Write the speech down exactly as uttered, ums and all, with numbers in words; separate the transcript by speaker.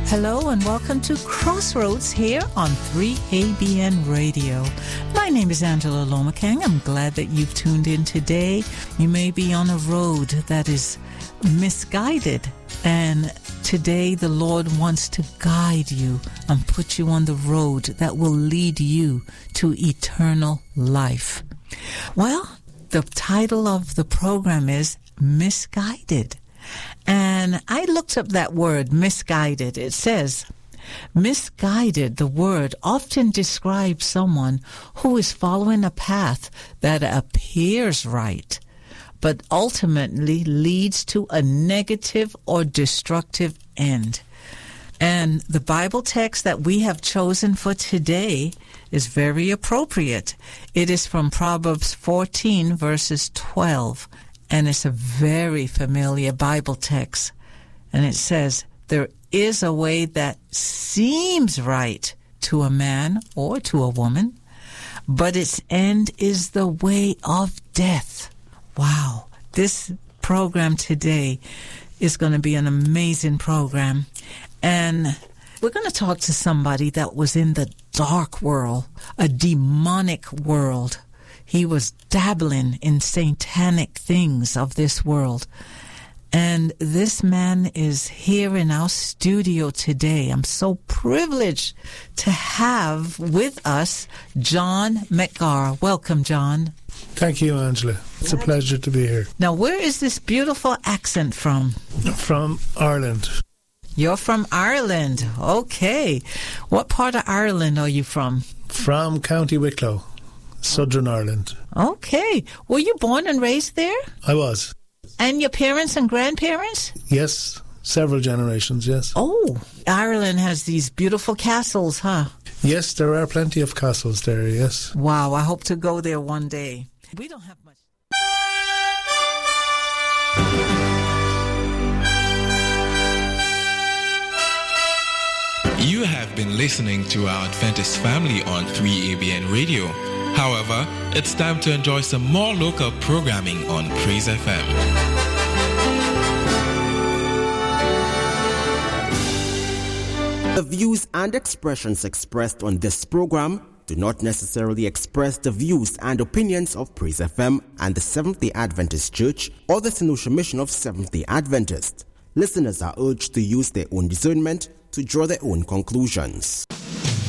Speaker 1: Hello and welcome to Crossroads here on three A B N Radio. My name is Angela Lomakang. I'm glad that you've tuned in today. You may be on a road that is misguided, and today the Lord wants to guide you and put you on the road that will lead you to eternal life. Well, the title of the program is Misguided. And I looked up that word, misguided. It says, misguided, the word, often describes someone who is following a path that appears right, but ultimately leads to a negative or destructive end. And the Bible text that we have chosen for today is very appropriate. It is from Proverbs fourteen, verses twelve. And it's a very familiar Bible text. And it says, there is a way that seems right to a man or to a woman, but its end is the way of death. Wow. This program today is going to be an amazing program. And we're going to talk to somebody that was in the dark world, a demonic world. He was dabbling in satanic things of this world. And this man is here in our studio today. I'm so privileged to have with us John McGarr. Welcome, John.
Speaker 2: Thank you, Angela. It's a pleasure to be here.
Speaker 1: Now, where is this beautiful accent from?
Speaker 2: From Ireland.
Speaker 1: You're from Ireland. Okay. What part of Ireland are you from?
Speaker 2: From County Wicklow, Southern Ireland.
Speaker 1: Okay. Were you born and raised there?
Speaker 2: I was.
Speaker 1: And your parents and grandparents?
Speaker 2: Yes, several generations, yes.
Speaker 1: Oh, Ireland has these beautiful castles, huh?
Speaker 2: Yes, there are plenty of castles there, yes.
Speaker 1: Wow, I hope to go there one day. We don't have much.
Speaker 3: You have been listening to our Adventist family on three A B N Radio. However, it's time to enjoy some more local programming on Praise F M.
Speaker 4: The views and expressions expressed on this program do not necessarily express the views and opinions of Praise F M and the Seventh-day Adventist Church or the St. Mission of Seventh-day Adventist. Listeners are urged to use their own discernment to draw their own conclusions.